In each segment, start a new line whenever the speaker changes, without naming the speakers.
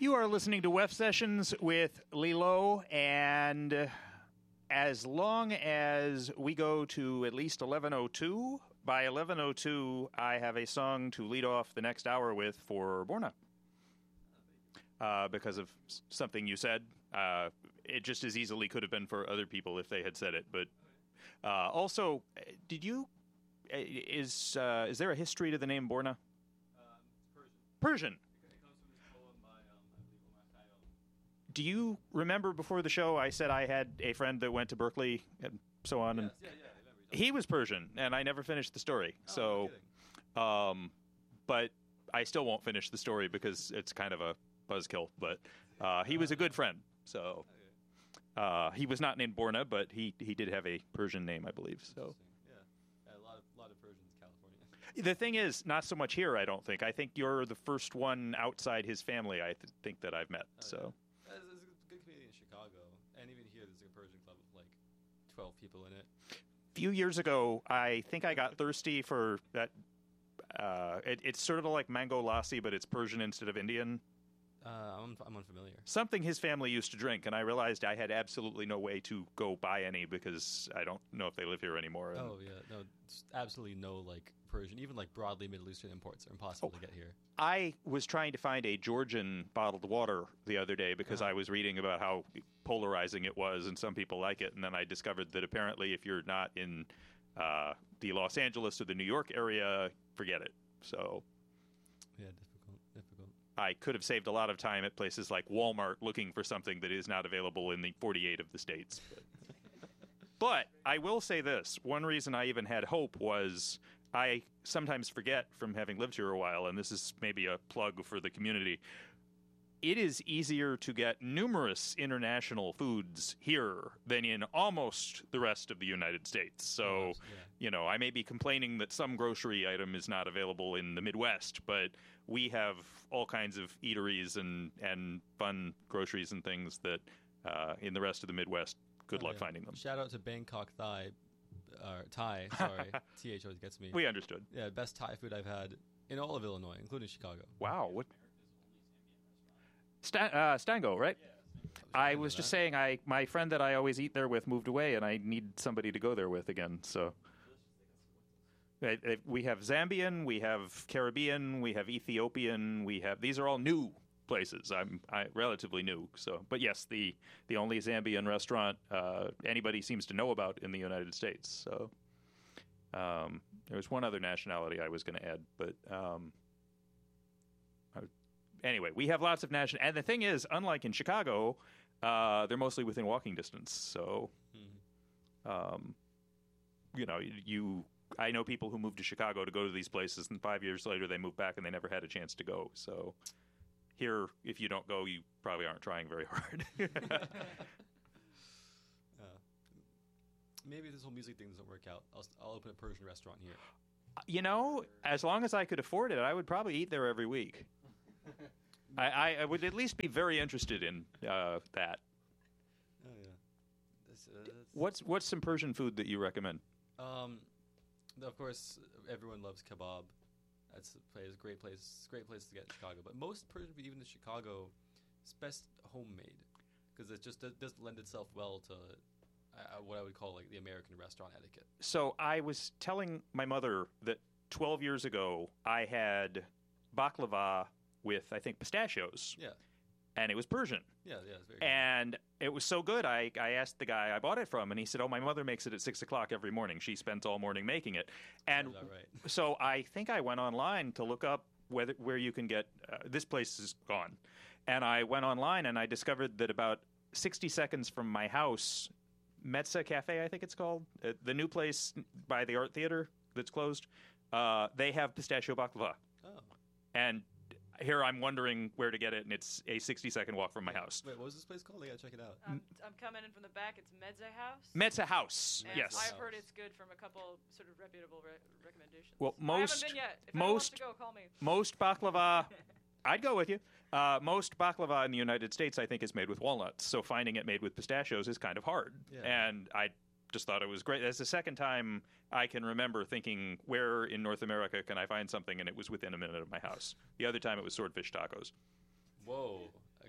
You are listening to WEF Sessions with Lilo, and as long as we go to at least 11:02, by 11:02, I have a song to lead off the next hour with for Borna. Because of something you said. It just as easily could have been for other people if they had said it. But also, did you... Is there a history to the name Borna?
Persian.
Persian.
It comes from this poem by, I believe, Omar Khayyam.
Do you remember before the show I said I had a friend that went to Berkeley and so on?
Yes,
And
I remember.
he was Persian, and I never finished the story.
No kidding.
But I still won't finish the story because it's kind of a buzzkill. But he was a good friend. So he was not named Borna, but he did have a Persian name, I believe. So
Yeah, a lot of Persians in California.
the thing is, not so much here, I don't think. I think you're the first one outside his family, I think, that I've met. So
There's a good community in Chicago, and even here there's a Persian club of like 12 people in it.
a few years ago, I think I got thirsty for that. It's sort of like mango lassi, but it's Persian instead of Indian.
I'm unfamiliar.
Something his family used to drink, and I realized I had absolutely no way to go buy any because I don't know if they live here anymore. And
Oh yeah, no, it's absolutely no like Persian, even like broadly Middle Eastern imports are impossible to get here.
I was trying to find a Georgian bottled water the other day because I was reading about how polarizing it was, and some people like it, and then I discovered that apparently if you're not in the Los Angeles or the New York area, forget it. So
Yeah, difficult.
I could have saved a lot of time at places like Walmart looking for something that is not available in the 48 of the states. But I will say this. One reason I even had hope was I sometimes forget from having lived here a while, and this is maybe a plug for the community. It is easier to get numerous international foods here than in almost the rest of the United States. So, I may be complaining that some grocery item is not available in the Midwest, but we have all kinds of eateries and fun groceries and things that in the rest of the Midwest, good luck finding them.
Shout out to Bangkok Thai, sorry, TH always gets me.
We understood.
Yeah, best Thai food I've had in all of Illinois, including Chicago.
Wow. What? Stango, right? I was just saying, my friend that I always eat there with moved away, and I need somebody to go there with again. So we have Zambian, we have Caribbean, we have Ethiopian, these are all new places. I'm relatively new. So, but yes, the only Zambian restaurant anybody seems to know about in the United States. So there was one other nationality I was going to add, but. Anyway, we have lots of national, and the thing is, unlike in Chicago, they're mostly within walking distance. So, I know people who moved to Chicago to go to these places, and 5 years later they moved back and they never had a chance to go. So, here, if you don't go, you probably aren't trying very hard.
Maybe this whole music thing doesn't work out. I'll open a Persian restaurant here.
As long as I could afford it, I would probably eat there every week. I would at least be very interested in that.
Oh yeah.
What's some Persian food that you recommend?
Of course, everyone loves kebab. That's a great place. Great place to get in Chicago. But most Persian food, even in Chicago, is best homemade because it just doesn't lend itself well to what I would call like the American restaurant etiquette.
So I was telling my mother that 12 years ago I had baklava with, I think, pistachios.
Yeah.
And it was Persian.
Yeah, it's very good.
And it was so good, I asked the guy I bought it from, and he said, my mother makes it at 6 o'clock every morning. She spends all morning making it. And
Is that right?
so I think I went online to look up where you can get, this place is gone. And I went online, and I discovered that about 60 seconds from my house, Metza Cafe, I think it's called, the new place by the Art Theater that's closed, they have pistachio baklava.
Oh.
And here I'm wondering where to get it, and it's a 60-second walk from my house.
Wait, what was this place called? I gotta check it out.
I'm coming in from the back. It's Medza House.
Metza House,
And
yes.
I've heard it's good from a couple sort of reputable recommendations.
Well,
I haven't been yet. If anyone wants to go, call me.
Most baklava, I'd go with you. Most baklava in the United States, I think, is made with walnuts. So finding it made with pistachios is kind of hard.
Yeah.
And I just thought it was great. That's the second time I can remember thinking, where in North America can I find something? And it was within a minute of my house. The other time it was swordfish tacos.
Whoa.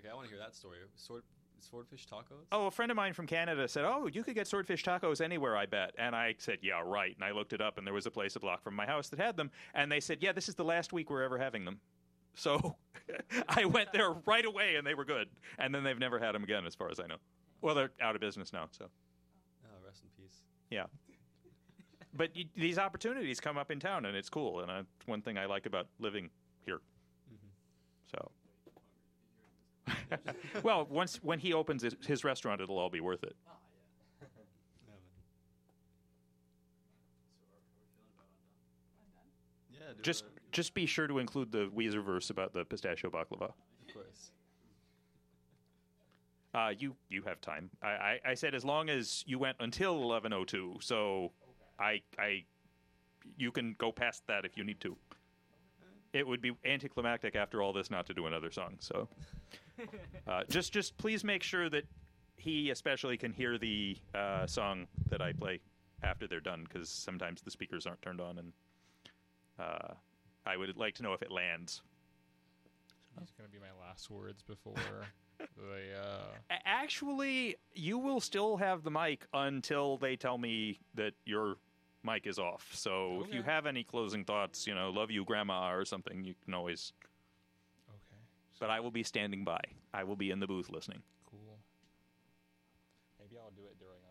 Okay, I want to hear that story. Swordfish tacos?
Oh, a friend of mine from Canada said, "Oh, you could get swordfish tacos anywhere, I bet." And I said, "Yeah, right." And I looked it up, and there was a place a block from my house that had them. And they said, "Yeah, this is the last week we're ever having them." So I went there right away, and they were good. And then they've never had them again, as far as I know. Well, they're out of business now, so.
Oh, rest in peace.
Yeah. But these opportunities come up in town, and it's cool. And it's one thing I like about living here. So. Well, when he opens his restaurant, it'll all be worth it.
Yeah,
Just be sure to include the Weezer verse about the pistachio baklava.
of course.
You have time. I said as long as you went until 11:02. So you can go past that if you need to. It would be anticlimactic after all this not to do another song. So just please make sure that he especially can hear the song that I play after they're done, because sometimes the speakers aren't turned on, and I would like to know if it lands.
That's going to be my last words before they...
Actually, you will still have the mic until they tell me that your mic is off. So if you have any closing thoughts, love you, Grandma, or something, you can always...
Okay.
But I will be standing by. I will be in the booth listening.
Cool. Maybe I'll do it during